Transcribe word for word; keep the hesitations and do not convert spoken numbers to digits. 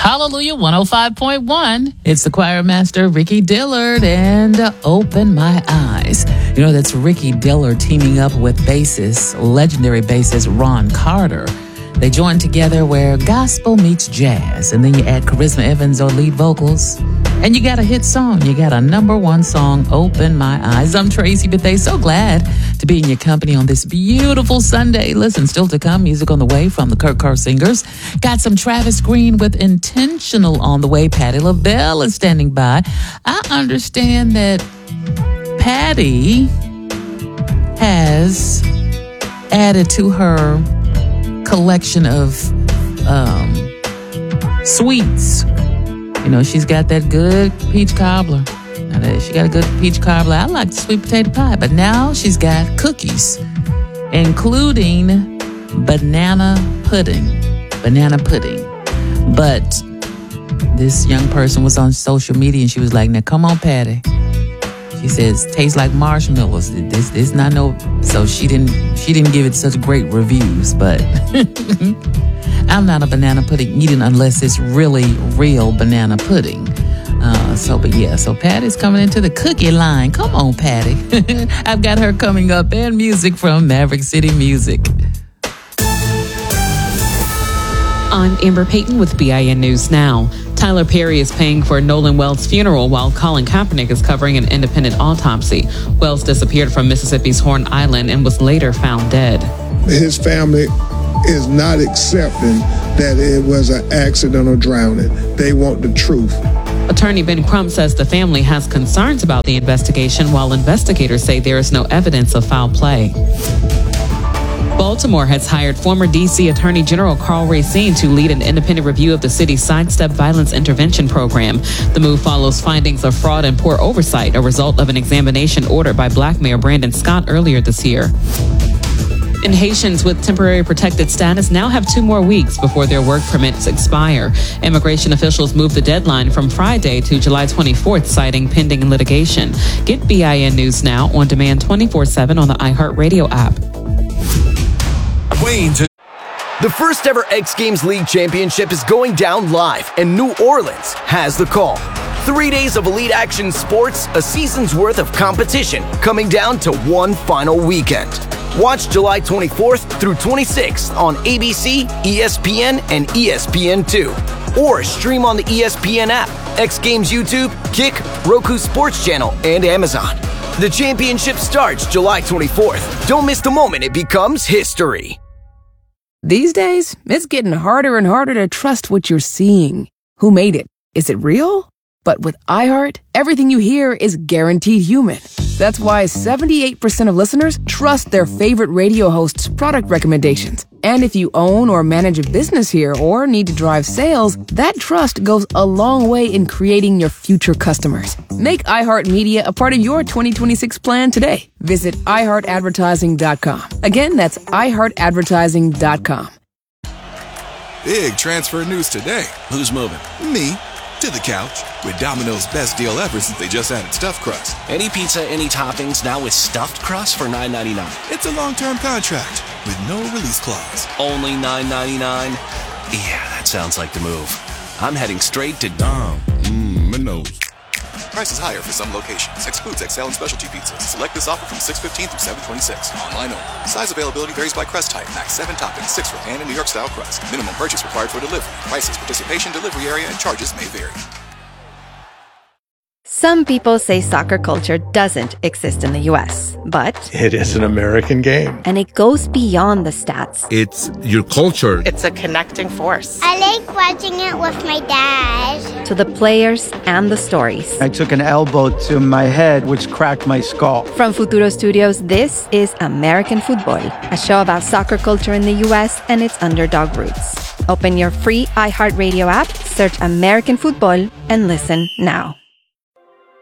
Hallelujah one oh five point one. It's the choir master, Ricky Dillard, and uh, Open My Eyes. You know, that's Ricky Dillard teaming up with bassist, legendary bassist Ron Carter. They joined together where gospel meets jazz, and then you add Charisma Evans on lead vocals, and you got a hit song. You got a number one song, Open My Eyes. I'm Tracy Bethea. So glad to be in your company on this beautiful Sunday. Listen, still to come, music on the way from the Kirk Carr Singers. Got some Travis Green with Intentional on the way. Patti LaBelle is standing by. I understand that Patti has added to her collection of um, sweets. You know, she's got that good peach cobbler. Now that she got a good peach cobbler. I like the sweet potato pie, but now she's got cookies, including banana pudding. Banana pudding. But this young person was on social media and she was like, now come on, Patti. She says, tastes like marshmallows. This this not no. So she didn't she didn't give it such great reviews, but I'm not a banana pudding eating unless it's really real banana pudding. Uh, so, but yeah, so Patti's coming into the cookie line. Come on, Patti. I've got her coming up, and music from Maverick City Music. I'm Amber Payton with B I N News Now. Tyler Perry is paying for Nolan Wells' funeral while Colin Kaepernick is covering an independent autopsy. Wells disappeared from Mississippi's Horn Island and was later found dead. His family is not accepting that it was an accident or drowning. They want the truth. Attorney Ben Crump says the family has concerns about the investigation, while investigators say there is no evidence of foul play. Baltimore has hired former D C Attorney General Karl Racine to lead an independent review of the city's Sidestep Violence Intervention Program. The move follows findings of fraud and poor oversight, a result of an examination ordered by Black Mayor Brandon Scott earlier this year. And Haitians with temporary protected status now have two more weeks before their work permits expire. Immigration officials moved the deadline from Friday to July twenty-fourth, citing pending litigation. Get B I N News Now on demand twenty-four seven on the iHeartRadio app. The first ever X Games League Championship is going down live, and New Orleans has the call. Three days of elite action sports, a season's worth of competition, coming down to one final weekend. Watch July twenty-fourth through twenty-sixth on A B C, E S P N, and E S P N two. Or stream on the E S P N app, X Games YouTube, Kick, Roku Sports Channel, and Amazon. The championship starts July twenty-fourth. Don't miss the moment it becomes history. These days, it's getting harder and harder to trust what you're seeing. Who made it? Is it real? But with iHeart, everything you hear is guaranteed human. That's why seventy-eight percent of listeners trust their favorite radio host's product recommendations. And if you own or manage a business here or need to drive sales, that trust goes a long way in creating your future customers. Make iHeartMedia a part of your twenty twenty-six plan today. Visit i heart advertising dot com. Again, that's i heart advertising dot com. Big transfer news today. Who's moving? Me. To the couch with Domino's best deal ever since they just added stuffed crust. Any pizza, any toppings, now with stuffed crust for nine ninety-nine. It's a long-term contract with no release clause. Only nine ninety-nine? Yeah, that sounds like the move. I'm heading straight to Dom. Mmm, Minos. Price is higher for some locations. Excludes X L and specialty pizzas. Select this offer from six fifteen through seven twenty-six. Online only. Size availability varies by crust type. Max seven toppings, six for pan and New York style crust. Minimum purchase required for delivery. Prices, participation, delivery area, and charges may vary. Some people say soccer culture doesn't exist in the U S, but it is an American game. And it goes beyond the stats. It's your culture. It's a connecting force. I like watching it with my dad. To the players and the stories. I took an elbow to my head, which cracked my skull. From Futuro Studios, this is American Football, a show about soccer culture in the U S and its underdog roots. Open your free iHeartRadio app, search American Football, and listen now.